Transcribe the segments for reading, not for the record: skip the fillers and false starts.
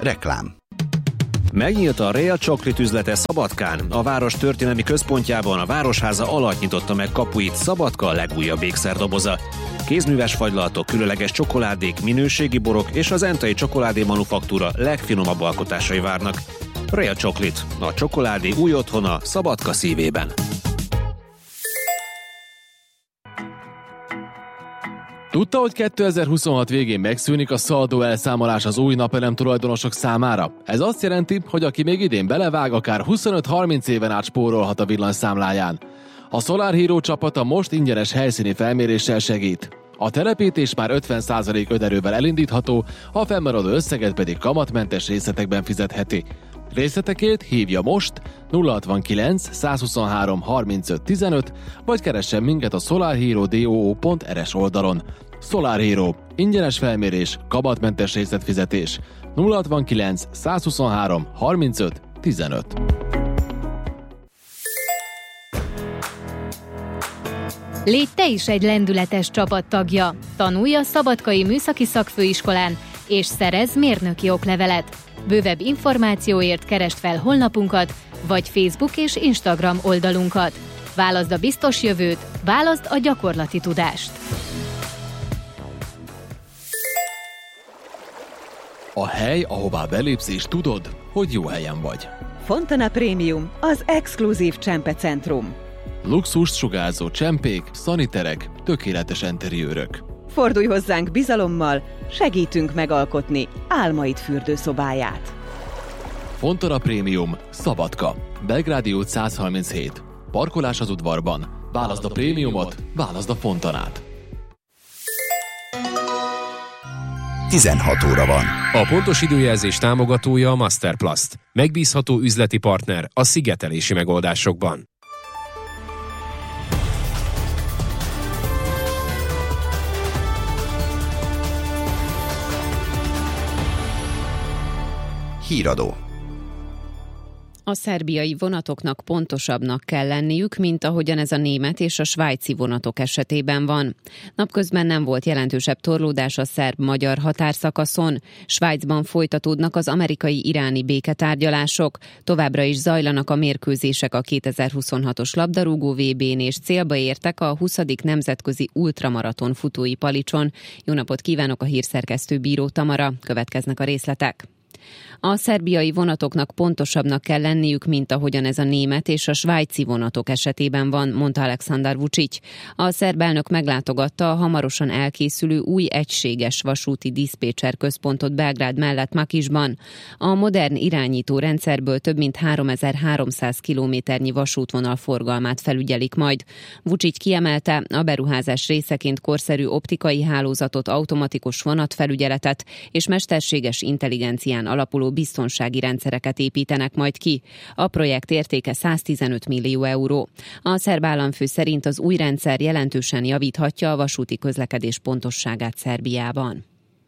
Reklám. Megnyílt a Real Chocolate üzlete Szabadkán. A város történelmi központjában a Városháza alatt nyitotta meg kapuit Szabadka legújabb ékszerdoboza. Kézműves fagylaltok, különleges csokoládék, minőségi borok és az Entai Csokoládé Manufaktúra legfinomabb alkotásai várnak. Real Chocolate, a csokoládé új otthona Szabadka szívében. Tudta, hogy 2026 végén megszűnik a szaldó elszámolás az új napelem tulajdonosok számára? Ez azt jelenti, hogy aki még idén belevág, akár 25-30 éven át spórolhat a villanyszámláján. A Solar Hero csapata most ingyenes helyszíni felméréssel segít. A telepítés már 50% önerővel elindítható, a fennmaradó összeget pedig kamatmentes részletekben fizetheti. Részletekért hívja most 069 123 35 15, vagy keressen minket a solarhero.do.rs oldalon. Solar Hero. Ingyenes felmérés, kamatmentes részletfizetés. 069 123 35 15. Légy te is egy lendületes csapattagja. Tanulj a Szabadkai Műszaki Szakfőiskolán, és szerezz mérnöki oklevelet. Bővebb információért keresd fel honlapunkat, vagy Facebook és Instagram oldalunkat. Válaszd a biztos jövőt, válaszd a gyakorlati tudást. A hely, ahová belépsz és tudod, hogy jó helyen vagy. Fontana Premium, az exkluzív csempecentrum. Luxust sugárzó csempék, szaniterek, tökéletes enteriőrök. Fordulj hozzánk bizalommal, segítünk megalkotni álmaid fürdőszobáját. Fontana Premium, Szabadka, Belgrádi út 137. Parkolás az udvarban. Válaszd a prémiumot, válaszd a Fontanát. 16 óra van. A pontos időjelzés támogatója a Masterplast. Megbízható üzleti partner a szigetelési megoldásokban. Híradó. A szerbiai vonatoknak pontosabbnak kell lenniük, mint ahogyan ez a német és a svájci vonatok esetében van. Napközben nem volt jelentősebb torlódás a szerb-magyar határszakaszon. Svájcban folytatódnak az amerikai-iráni béketárgyalások. Továbbra is zajlanak a mérkőzések a 2026-os labdarúgó VB-n, és célba értek a 20. nemzetközi ultramaraton futói palicson. Jó napot kívánok, a hírszerkesztő Bíró Tamara. Következnek a részletek. A szerbiai vonatoknak pontosabbnak kell lenniük, mint ahogyan ez a német és a svájci vonatok esetében van, mondta Aleksandar Vučić. A szerb elnök meglátogatta a hamarosan elkészülő új egységes vasúti diszpécser központot Belgrád mellett Makisban. A modern irányító rendszerből több mint 3300 kilométernyi vasútvonal forgalmát felügyelik majd. Vučić kiemelte, a beruházás részeként korszerű optikai hálózatot, automatikus vonatfelügyeletet és mesterséges intelligencián alapuló biztonsági rendszereket építenek majd ki. A projekt értéke 115 millió euró. A szerb államfő szerint az új rendszer jelentősen javíthatja a vasúti közlekedés pontosságát Szerbiában.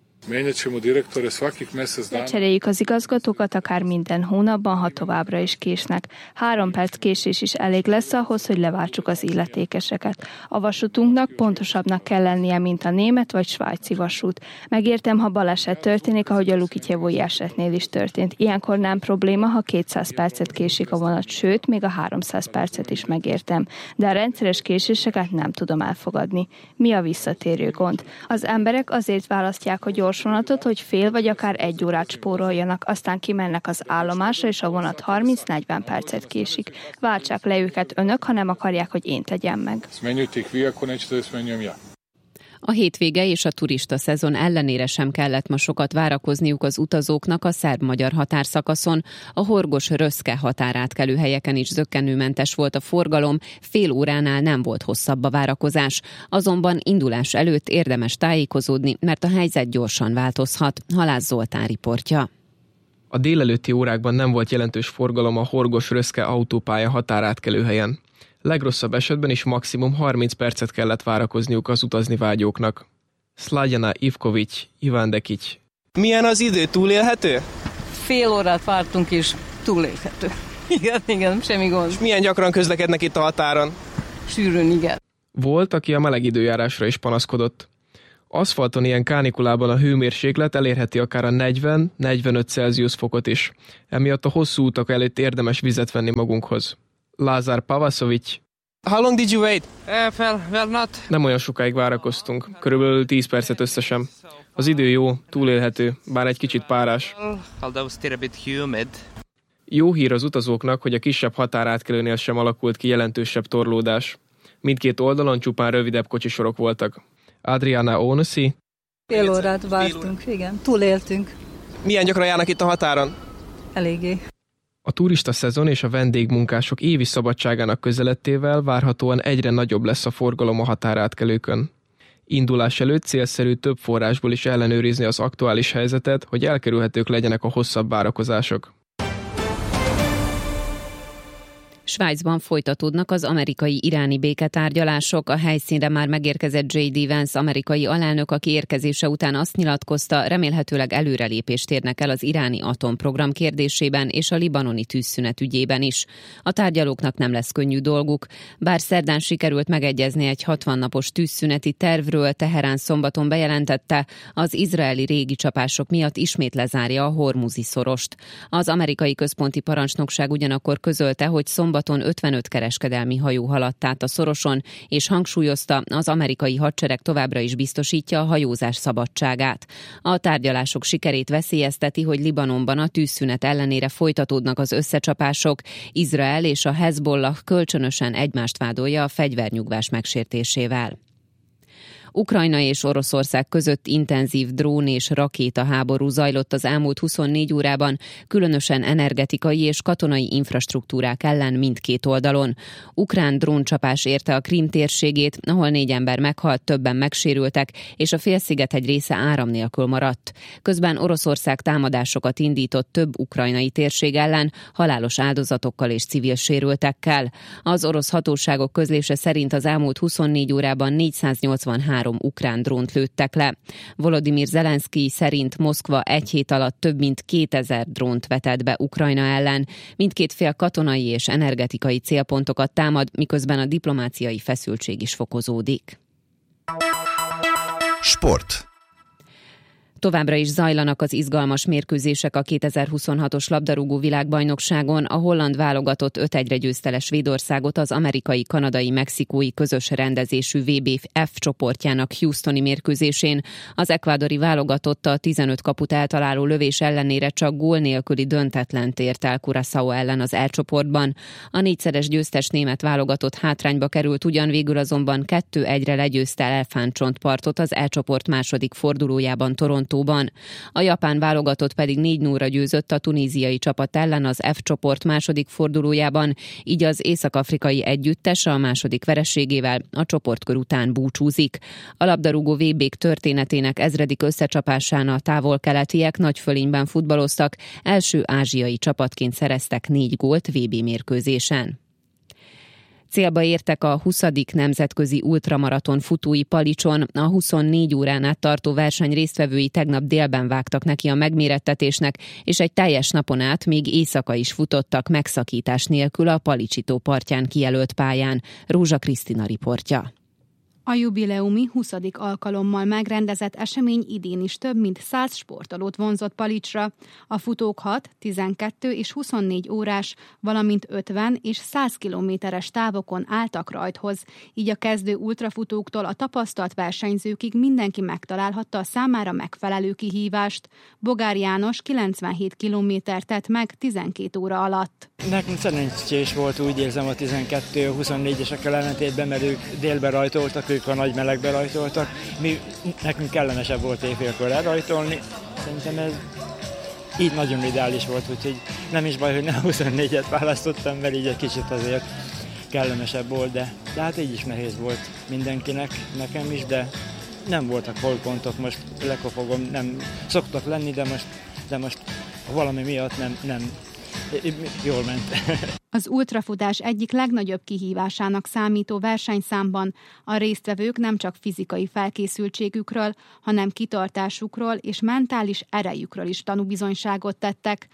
Lecseréljük az igazgatókat akár minden hónapban, ha továbbra is késnek. 3 perc késés is elég lesz ahhoz, hogy leváltsuk az illetékeseket. A vasútunknak pontosabbnak kell lennie, mint a német vagy svájci vasút. Megértem, ha baleset történik, ahogy a Lukitjevói esetnél is történt. Ilyenkor nem probléma, ha 200 percet késik a vonat, sőt, még a 300 percet is megértem. De a rendszeres késéseket nem tudom elfogadni. Mi a visszatérő gond? Az emberek azért választják a vonatot, hogy fél vagy akár 1 órát spóroljanak, aztán kimennek az állomásra, és a vonat 30-40 percet késik. Váltsák le őket önök, ha nem akarják, hogy én tegyem meg. A hétvége és a turista szezon ellenére sem kellett ma sokat várakozniuk az utazóknak a szerb-magyar határszakaszon. A Horgos-Röszke határátkelő helyeken is zökkenőmentes volt a forgalom, fél óránál nem volt hosszabb a várakozás. Azonban indulás előtt érdemes tájékozódni, mert a helyzet gyorsan változhat. Halász Zoltán riportja. A délelőtti órákban nem volt jelentős forgalom a Horgos-Röszke autópálya határátkelő helyen. Legrosszabb esetben is maximum 30 percet kellett várakozniuk az utazni vágyóknak. Szlágyana Ivkovics, Iván Dekics. Milyen az idő? Túlélhető? Fél órát vártunk is, túlélhető. Igen, semmi gond. És milyen gyakran közlekednek itt a határon? Sűrűn, igen. Volt, aki a meleg időjárásra is panaszkodott. Aszfalton ilyen kánikulában a hőmérséklet elérheti akár a 40-45 Celsius fokot is. Emiatt a hosszú utak előtt érdemes vizet venni magunkhoz. Lázár Pavasovics. How long did you wait? Well, not. Nem olyan sokáig várakoztunk, körülbelül 10 percet összesen. Az idő jó, túlélhető, bár egy kicsit párás. Although still a bit humid. Jó hír az utazóknak, hogy a kisebb határátkelőnél sem alakult ki jelentősebb torlódás. Mindkét oldalon csupán rövidebb kocsisorok voltak. Adriana Onuszi. Fél órát vártunk, igen, túléltünk. Milyen gyakran járnak itt a határon? Eléggé. A turista szezon és a vendégmunkások évi szabadságának közelettével várhatóan egyre nagyobb lesz a forgalom a határátkelőkön. Indulás előtt célszerű több forrásból is ellenőrizni az aktuális helyzetet, hogy elkerülhetők legyenek a hosszabb várakozások. Svájcban folytatódnak az amerikai-iráni béketárgyalások. A helyszínre már megérkezett J.D. Vance amerikai alelnök, aki érkezése után azt nyilatkozta, remélhetőleg előrelépést érnek el az iráni atomprogram kérdésében és a libanoni tűzszünet ügyében is. A tárgyalóknak nem lesz könnyű dolguk. Bár szerdán sikerült megegyezni egy 60 napos tűzszüneti tervről, Teherán szombaton bejelentette, az izraeli régi csapások miatt ismét lezárja a Hormuzi szorost. Az amerikai központi parancsnokság ugyanakkor közölte, hogy szombaton 55 kereskedelmi hajó haladt át a szoroson, és hangsúlyozta, az amerikai hadsereg továbbra is biztosítja a hajózás szabadságát. A tárgyalások sikerét veszélyezteti, hogy Libanonban a tűzszünet ellenére folytatódnak az összecsapások. Izrael és a Hezbollah kölcsönösen egymást vádolja a fegyvernyugvás megsértésével. Ukrajna és Oroszország között intenzív drón- és rakétaháború zajlott az elmúlt 24 órában, különösen energetikai és katonai infrastruktúrák ellen mindkét oldalon. Ukrán dróncsapás érte a Krím térségét, ahol 4 ember meghalt, többen megsérültek, és a félsziget egy része áram nélkül maradt. Közben Oroszország támadásokat indított több ukrajnai térség ellen, halálos áldozatokkal és civil sérültekkel. Az orosz hatóságok közlése szerint az elmúlt 24 órában 483 ukrán drónt lőttek le. Volodymyr Zelenszkij szerint Moszkva egy hét alatt több mint 2000 drónt vetett be Ukrajna ellen. Mindkét fél katonai és energetikai célpontokat támad, miközben a diplomáciai feszültség is fokozódik. Sport. Továbbra is zajlanak az izgalmas mérkőzések a 2026-os labdarúgó világbajnokságon. A holland válogatott 5-1-re győzte le Svédországot az amerikai-kanadai-mexikói közös rendezésű VB F csoportjának Houstoni mérkőzésén. Az ekvádori válogatott a 15 kaput eltaláló lövés ellenére csak gól nélküli döntetlent ért el Curaçao ellen az E csoportban. A 4-szeres győztes német válogatott hátrányba került, ugyan végül azonban 2-1-re legyőzte Elefántcsontpartot az E csoport második fordulójában Torontóban. A japán válogatott pedig 4-0-ra győzött a tunéziai csapat ellen az F csoport második fordulójában, így az észak-afrikai együttes a második vereségével a csoportkör után búcsúzik. A labdarúgó VB-k történetének ezredik összecsapásán a távol-keletiek nagy fölényben futballoztak, első ázsiai csapatként szereztek 4 gólt VB mérkőzésen. Célba értek a 20. nemzetközi ultramaraton futói Palicson. A 24 órán át tartó verseny résztvevői tegnap délben vágtak neki a megmérettetésnek, és egy teljes napon át még éjszaka is futottak megszakítás nélkül a Palicsi-tó partján kijelölt pályán. Rózsa Krisztina riportja. A jubileumi 20. alkalommal megrendezett esemény idén is több mint 100 sportolót vonzott Palicsra. A futók 6, 12 és 24 órás, valamint 50 és 100 kilométeres távokon álltak rajthoz. Így a kezdő ultrafutóktól a tapasztalt versenyzőkig mindenki megtalálhatta a számára megfelelő kihívást. Bogár János 97 kilométert tett meg 12 óra alatt. Nekünk szerencsés volt, úgy érzem, a 12-24-esek ellentétben, mert ők délbe rajtoltak, ők a nagy melegbe rajtoltak. Nekünk kellemesebb volt éjfélkor elrajtolni. Szerintem ez így nagyon ideális volt, úgyhogy nem is baj, hogy nem 24-et választottam, mert így egy kicsit azért kellemesebb volt, de hát így is nehéz volt mindenkinek, nekem is, de nem voltak holpontok, most lekopogom, nem szoktak lenni, de most valami miatt nem jól ment. Az ultrafutás egyik legnagyobb kihívásának számító versenyszámban a résztvevők nem csak fizikai felkészültségükről, hanem kitartásukról és mentális erejükről is tanúbizonyságot tettek.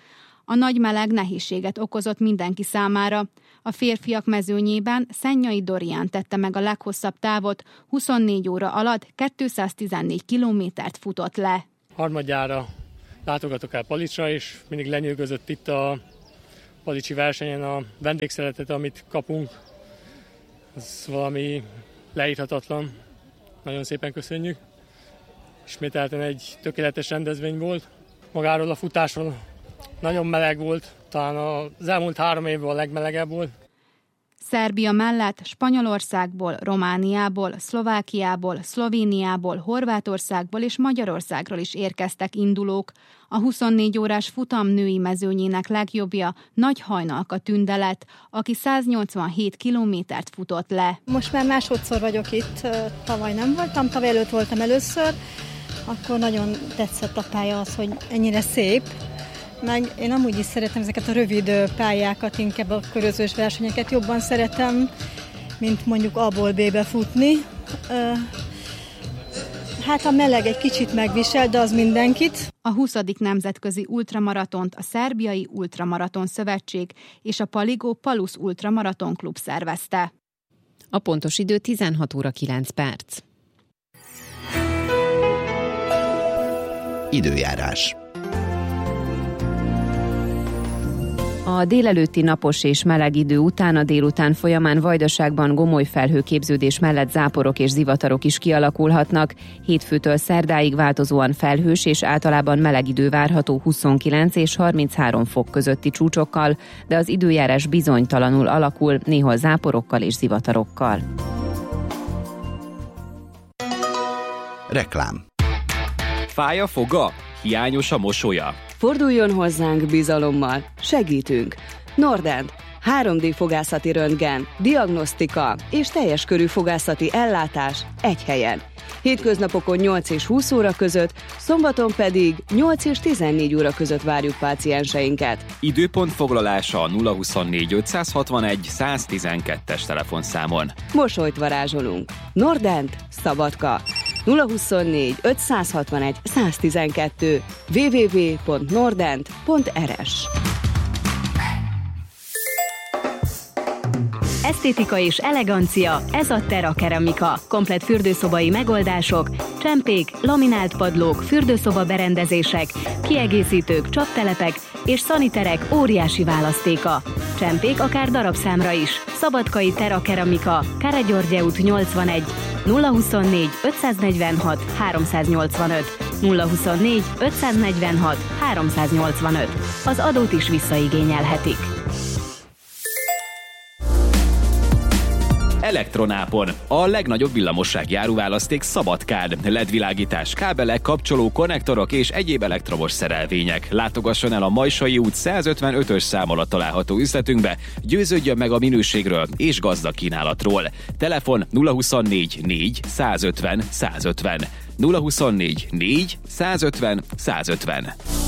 A nagy meleg nehézséget okozott mindenki számára. A férfiak mezőnyében Szennyai Dorián tette meg a leghosszabb távot, 24 óra alatt 214 kilométert futott le. Harmadjára látogatok el Palicsra, és mindig lenyűgözött itt a palicsi versenyen a vendégszeretet, amit kapunk. Ez valami leírhatatlan. Nagyon szépen köszönjük. Ismételten egy tökéletes rendezvény volt. Magáról a futásról nagyon meleg volt, talán az elmúlt 3 évben a legmelegebb volt. Szerbia mellett Spanyolországból, Romániából, Szlovákiából, Szlovéniából, Horvátországból és Magyarországról is érkeztek indulók. A 24 órás futam női mezőnyének legjobbja Nagy Hajnalka Tünde lett, aki 187 kilométert futott le. Most már másodszor vagyok itt, tavaly nem voltam, tavaly előtt voltam először, akkor nagyon tetszett a pálya az, hogy ennyire szép. Meg én amúgy is szeretem ezeket a rövid pályákat, inkább a körözős versenyeket jobban szeretem, mint mondjuk A-ból B-be futni. Hát a meleg egy kicsit megvisel, de az mindenkit. A 20. nemzetközi ultramaratont a Szerbiai Ultramaraton Szövetség és a Paligó Palusz Ultramaraton Klub szervezte. A pontos idő 16 óra 9 perc. Időjárás. A délelőtti napos és meleg idő után a délután folyamán Vajdaságban gomoly felhőképződés mellett záporok és zivatarok is kialakulhatnak. Hétfőtől szerdáig változóan felhős és általában meleg idő várható 29 és 33 fok közötti csúcsokkal, de az időjárás bizonytalanul alakul, néhol záporokkal és zivatarokkal. Reklám. Fáj a foga? Hiányos a mosolya? Forduljon hozzánk bizalommal, segítünk. Nordent, 3D fogászati röntgen, diagnosztika és teljes körű fogászati ellátás egy helyen. Hétköznapokon 8 és 20 óra között, szombaton pedig 8 és 14 óra között várjuk pácienseinket. Időpontfoglalása a 024 561 112-es telefonszámon. Mosolyt varázsolunk. Nordent, Szabadka. 024 561 112 www.nordent.rs. Esztétika és elegancia, ez a Terra Keramika. Komplett fürdőszobai megoldások, csempék, laminált padlók, fürdőszoba berendezések, kiegészítők, csaptelepek és szaniterek óriási választéka. Csempék akár darabszámra is. Szabadkai Terra Keramika, Káregyörgye út 81, 024 546 385, 024 546 385. Az adót is visszaigényelhetik. Elektronápon. A legnagyobb villamossági áruválaszték Szabadkán. LED-világítás, kábelek, kapcsoló, konnektorok és egyéb elektromos szerelvények. Látogasson el a Majsai út 155-ös szám alatt található üzletünkbe, győződjön meg a minőségről és gazdag kínálatról. Telefon 024 4 150 150. 024 4 150 150.